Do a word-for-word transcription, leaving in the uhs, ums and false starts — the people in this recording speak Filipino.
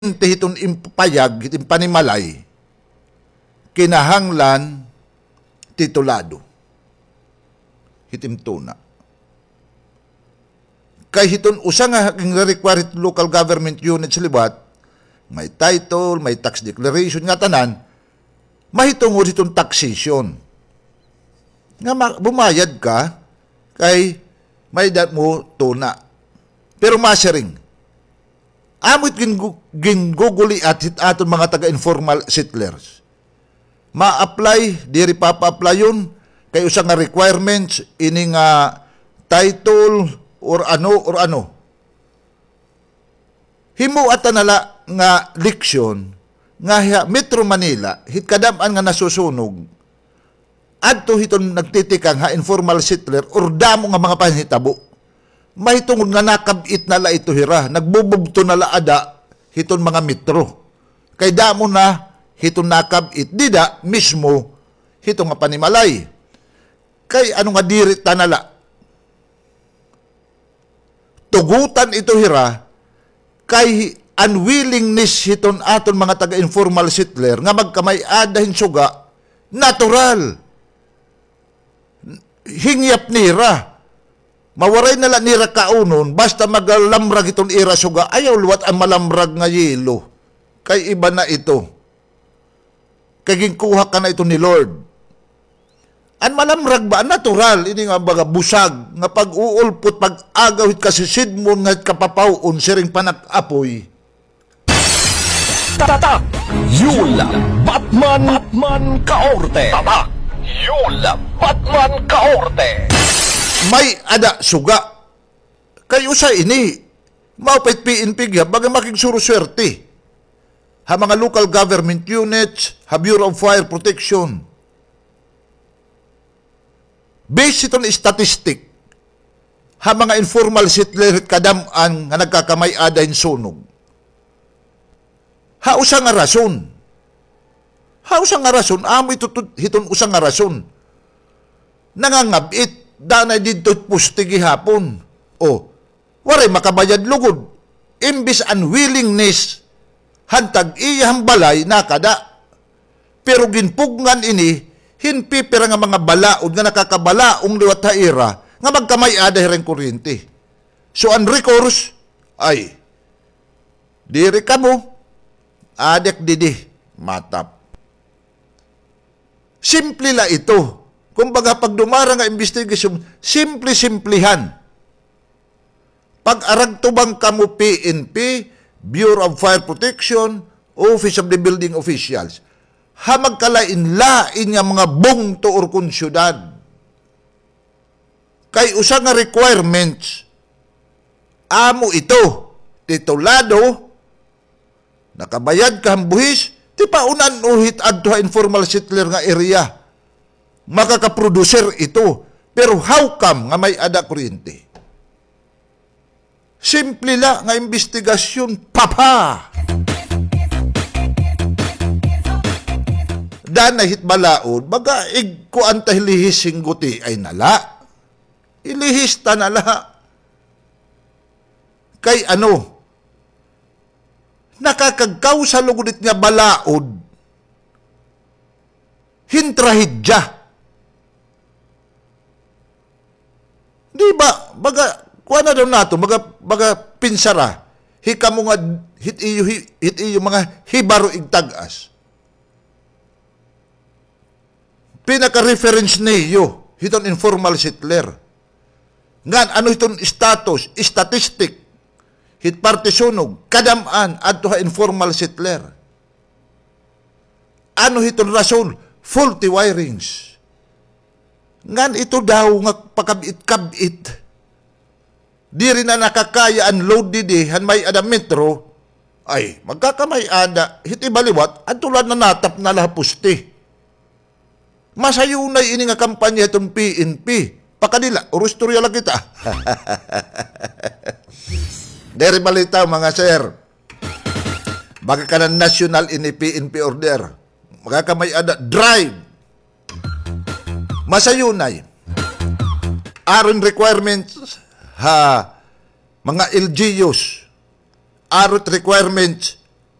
hiton impayag, hitin panimalay, kinahanglan titulado. Hitim tuna. Kay hiton usa nga haking required local government units liwat, may title, may tax declaration nga tanan, mahitungod hiton taxation. Nga bumayad ka, kay may dat mo tuna. Pero masering, amot ginguguli at hit aton mga taga-informal settlers. Ma-apply, diri papa-apply yun, kay usang nga requirements, ini nga title, or ano, or ano. Himo ata nala nga leksyon, nga Metro Manila, hit kadamaan nga nasusunog, adto hiton nagtitikang ha informal settler, or damo nga mga panhitabo. Mahitungod nga nakabit nala ito hira, nagbubugto nala ada hiton mga metro. Kay damo na hiton nakabit, dida mismo hiton nga panimalay. Kay ano nga diri tanala, tugutan ito hira, kay unwillingness hiton aton mga taga-informal settler nga magkamay adahin suga, natural. Hingyap nira. Mawaray na lang nira kaunon, basta magalamrag itong ira suga, ayaw luwat ang malamrag nga yelo. Kay iba na ito. Kay ginkuha ka na ito ni Lord. Ang malamrag ba? Natural. Ini nga baga busag. Nga pag-uulpot, pag-agawit kasi sidmon nga kapapawon, siring panak-apoy. Tatak! Yula! Batman! Batman Kaorte! Tatak! Yula! Batman Kaorte! May ada suga. Kayo sa ini, maupit P N P gya, baga makigsuruswerte. Ha mga local government units, ha Bureau of Fire Protection. Based iton statistic, ha mga informal settler kadamaan nga nagkakamay adahin sunog. Ha usang nga rason. Ha usang nga rason, amo ito hiton usang nga rason. Nangangabit, danay dito pusti gihapon. O, waray makabayad lugod. Imbis unwillingness, hantag iyang balay nakada. Pero ginpugngan ini, hinpipira nga mga balaod nga nakakabalaong liwat haira nga magkamay ada hirang kuryente. So, ang recourse, ay, diri ka mo, adek didi, matap. Simple la ito. Kumbaga, pag dumara nga investigation, simple-simplihan. Pag aragtubang kamo P N P, Bureau of Fire Protection, Office of the Building Officials, ha magkalain-lain nga mga bungto or konsyudad. Kay usa nga requirements, amo ito, titulado, nakabayad ka ang buhis, di pa unan uhit adto ha informal settler nga area. Makakaproducer ito. Pero how come nga may ada kuryente? Simple la nga investigasyon, papa! Dana hit balaod, baga igkuan ta hilihis singguti ay nala. Ilihis ta nala. Kay ano? Nakakagkaw sa lugudit nga balaod, hintrahidya. Di ba, baga, kuha na daw nato, baga, baga pinsara, hika mo nga, hit iyo, hit iyo mga hibaro igtagas. Pinaka-reference niyo, hiton informal settler. Ngan, ano hiton status, statistic, hit parte sunog, kadamaan, adto ha informal settler. Ano hiton rason, faulty wirings. Ngan ito daw nga pakabit-kabit. Di rin na nakakaya ang load didi, han may ada metro, ay magkakamay ada, hiti baliwat, at tulad na natap na lahapusti. Masayunay ini nga kampanya itong P N P. Pakadila, urusturya lang kita. Dere balita mga sir. Baka ka na national ini P N P order. Magkakamay ada, drive. Masayunay. Aron requirements, ha, mga L G Us, arot requirements,